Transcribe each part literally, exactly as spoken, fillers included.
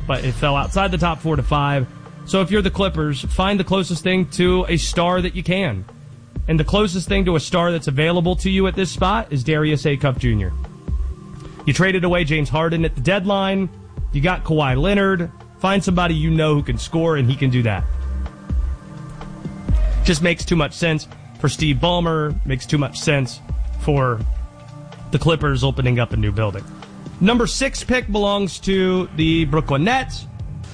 but it fell outside the top four to five. So if you're the Clippers, find the closest thing to a star that you can. And the closest thing to a star that's available to you at this spot is Darius Acuff Junior You traded away James Harden at the deadline. You got Kawhi Leonard. Find somebody you know who can score, and he can do that. Just makes too much sense for Steve Ballmer. Makes too much sense for the Clippers opening up a new building. Number six pick belongs to the Brooklyn Nets.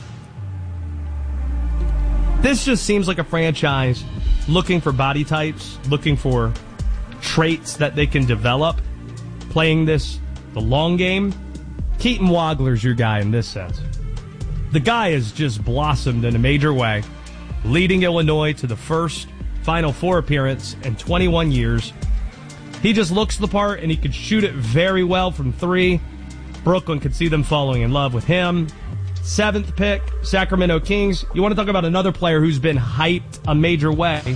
This just seems like a franchise looking for body types, looking for traits that they can develop, playing this the long game. Keaton Wagler's your guy in this sense. The guy has just blossomed in a major way, leading Illinois to the first Final Four appearance in twenty-one years. He just looks the part, and he could shoot it very well from three. Brooklyn could see them falling in love with him. Seventh pick, Sacramento Kings. You want to talk about another player who's been hyped a major way?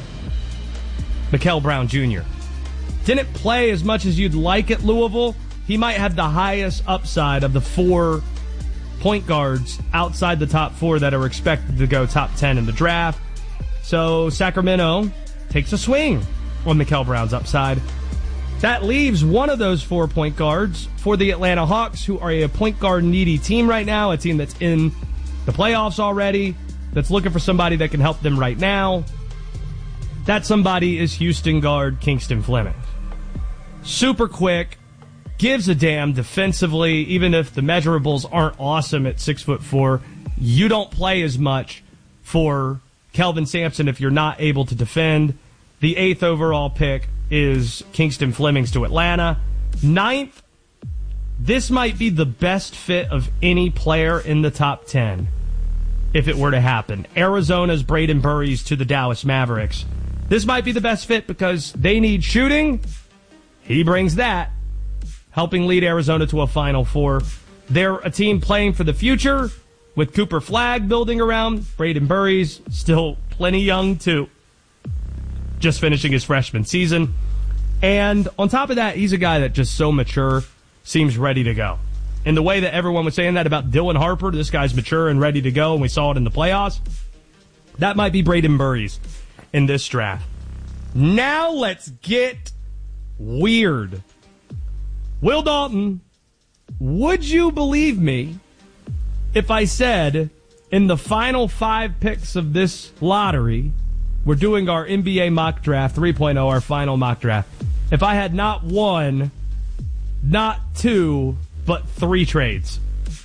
Mikal Brown Junior Didn't play as much as you'd like at Louisville. He might have the highest upside of the four point guards outside the top four that are expected to go top ten in the draft. So Sacramento takes a swing on Mikal Brown's upside. That leaves one of those four point guards for the Atlanta Hawks, who are a point guard needy team right now, a team that's in the playoffs already, that's looking for somebody that can help them right now. That somebody is Houston guard Kingston Fleming. Super quick, gives a damn defensively, even if the measurables aren't awesome at six foot four. You don't play as much for Kelvin Sampson if you're not able to defend. The eighth overall pick is Kingston Flemings to Atlanta. Ninth, this might be the best fit of any player in the top ten if it were to happen. Arizona's Braden Burries to the Dallas Mavericks. This might be the best fit because they need shooting. He brings that, helping lead Arizona to a Final Four. They're a team playing for the future with Cooper Flagg building around. Braden Burries, still plenty young too. Just finishing his freshman season. And on top of that, he's a guy that just so mature, seems ready to go. In the way that everyone was saying that about Dylan Harper, this guy's mature and ready to go, and we saw it in the playoffs. That might be Braden Burries in this draft. Now let's get weird. Will Dalton, would you believe me if I said in the final five picks of this lottery, we're doing our N B A mock draft three point oh, our final mock draft, if I had not one, not two, but three trades?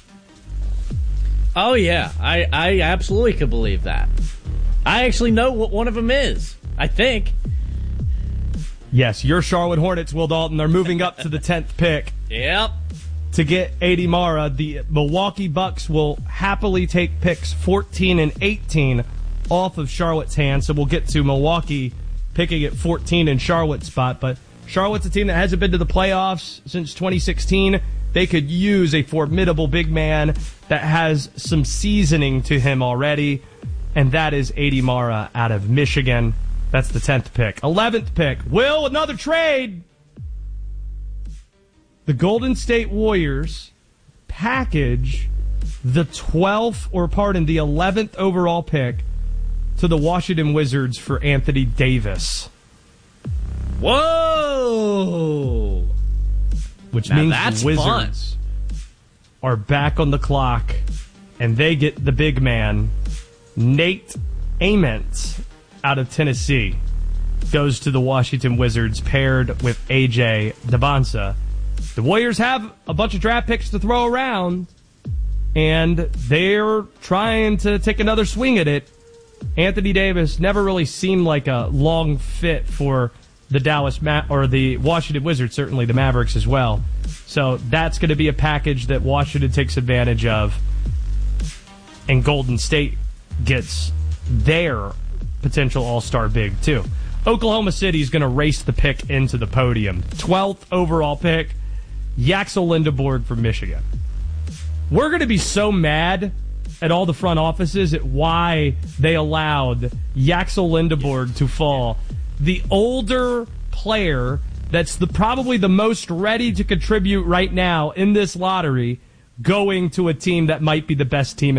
Oh, yeah. I, I absolutely could believe that. I actually know what one of them is, I think. Yes, your Charlotte Hornets, Will Dalton, are moving up to the tenth pick. Yep. To get A D Mara. The Milwaukee Bucks will happily take picks fourteen and eighteen off of Charlotte's hands. So we'll get to Milwaukee picking at fourteen in Charlotte's spot. But Charlotte's a team that hasn't been to the playoffs since twenty sixteen. They could use a formidable big man that has some seasoning to him already. And that is A D Mara out of Michigan. That's the tenth pick. eleventh pick. Will, another trade. The Golden State Warriors package the twelfth, or pardon, the eleventh overall pick to the Washington Wizards for Anthony Davis. Whoa! Which now means that's the Wizards fun. Are back on the clock, and they get the big man, Nate Ament, out of Tennessee. Goes to the Washington Wizards paired with A J Debonsa. The Warriors have a bunch of draft picks to throw around, and they're trying to take another swing at it. Anthony Davis never really seemed like a long fit for the Dallas Ma- or the Washington Wizards, certainly the Mavericks as well. So that's going to be a package that Washington takes advantage of, and Golden State gets their potential all-star big too. Oklahoma City is going to race the pick into the podium. twelfth overall pick, Yaxel Lindeborg from Michigan. We're going to be so mad at all the front offices at why they allowed Yaxel Lindeborg to fall. The older player that's the probably the most ready to contribute right now in this lottery, going to a team that might be the best team